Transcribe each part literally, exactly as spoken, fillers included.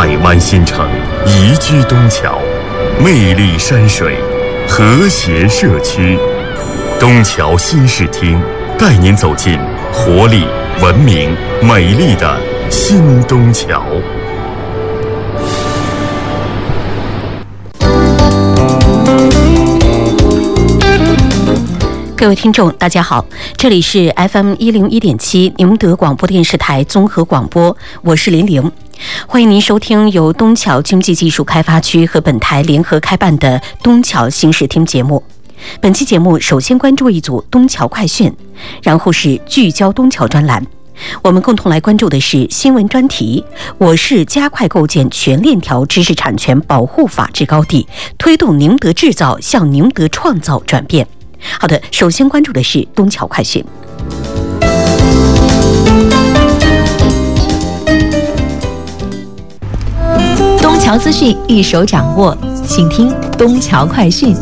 百湾新城，宜居东桥，魅力山水，和谐社区。东桥新视听，带您走进活力、文明、美丽的新东桥。 各位听众大家好，这里是 F M 一零一点七宁德广播电视台综合广播，我是林玲，欢迎您收听由东桥经济技术开发区和本台联合开办的东桥新视听节目。本期节目首先关注一组东桥快讯，然后是聚焦东桥专栏。我们共同来关注的是新闻专题，我市加快构建全链条知识产权保护法治高地，推动宁德制造向宁德创造转变。好的，首先关注的是东桥快讯。 东桥资讯一手掌握，请听东桥快讯。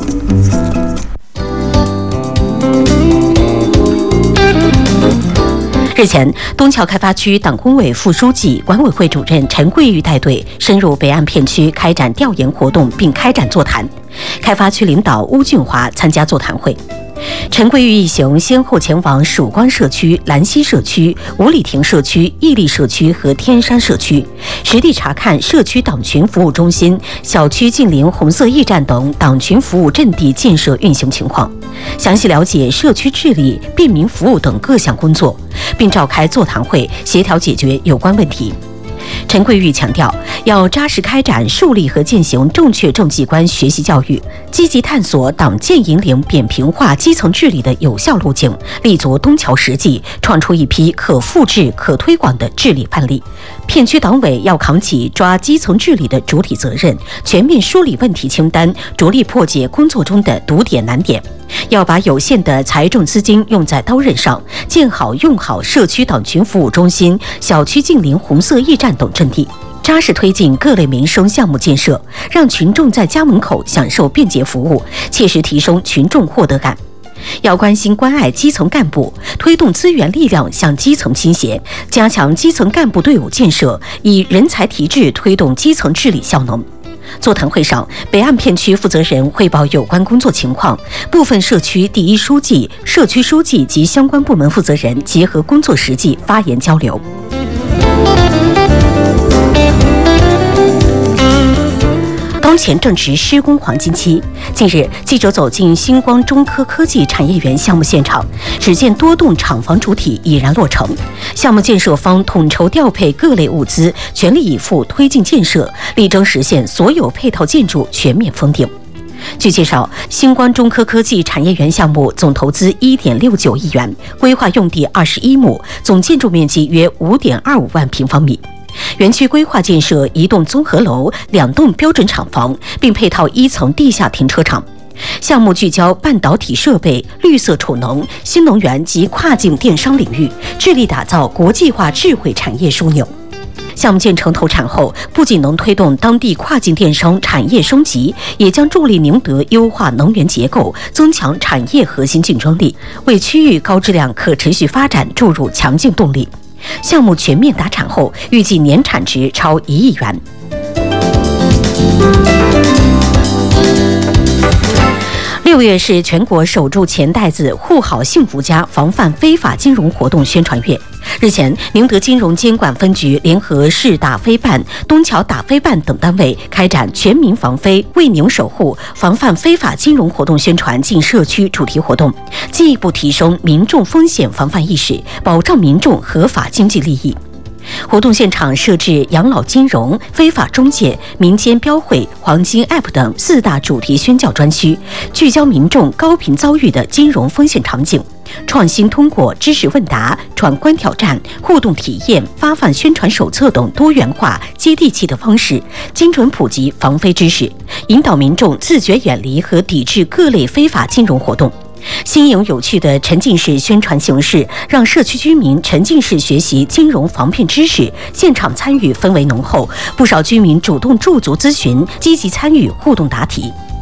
日前，东桥开发区党工委副书记、管委会主任陈桂玉带队深入北岸片区开展调研活动，并开展座谈。开发区领导邬俊华参加座谈会。陈桂玉一行先后前往曙光社区、兰溪社区、五里亭社区、义利社区和天山社区，实地查看社区党群服务中心、小区近邻红色驿站等党群服务阵地建设运行情况，详细了解社区治理、便民服务等各项工作，并召开座谈会协调解决有关问题。陈桂玉强调，要扎实开展树立和践行正确政绩观学习教育，积极探索党建引领扁平化基层治理的有效路径，立足东桥实际，创出一批可复制、可推广的治理范例。片区党委要扛起抓基层治理的主体责任，全面梳理问题清单，着力破解工作中的堵点难点。要把有限的财政资金用在刀刃上，建好用好社区党群服务中心、小区近邻红色驿站等阵地，扎实推进各类民生项目建设，让群众在家门口享受便捷服务，切实提升群众获得感。要关心关爱基层干部，推动资源力量向基层倾斜，加强基层干部队伍建设，以人才提质推动基层治理效能。座谈会上，北岸片区负责人汇报有关工作情况，部分社区第一书记、社区书记及相关部门负责人结合工作实际发言交流。当前正值施工黄金期，近日记者走进星光中科科技产业园项目现场，只见多栋厂房主体已然落成，项目建设方统筹调配各类物资，全力以赴推进建设，力争实现所有配套建筑全面封顶。据介绍，星光中科科技产业园项目总投资 一点六九亿元，规划用地二十一亩，总建筑面积约 五点二五万平方米。园区规划建设一栋综合楼、两栋标准厂房，并配套一层地下停车场。项目聚焦半导体设备、绿色储能、新能源及跨境电商领域，致力打造国际化智慧产业枢纽。项目建成投产后，不仅能推动当地跨境电商产业升级，也将助力宁德优化能源结构，增强产业核心竞争力，为区域高质量可持续发展注入强劲动力。项目全面达产后，预计年产值超一亿元。六月是全国守住钱袋子、护好幸福家、防范非法金融活动宣传月。日前，宁德金融监管分局联合市打非办、东桥打非办等单位开展全民防非、为宁守护、防范非法金融活动宣传进社区主题活动，进一步提升民众风险防范意识，保障民众合法经济利益。活动现场设置养老金融、非法中介、民间标会、黄金 A P P 等四大主题宣教专区，聚焦民众高频遭遇的金融风险场景，创新通过知识问答、闯关挑战、互动体验、发放宣传手册等多元化、接地气的方式，精准普及防非知识，引导民众自觉远离和抵制各类非法金融活动。新颖有趣的沉浸式宣传形式，让社区居民沉浸式学习金融防骗知识，现场参与氛围浓厚，不少居民主动驻足咨询，积极参与互动答题。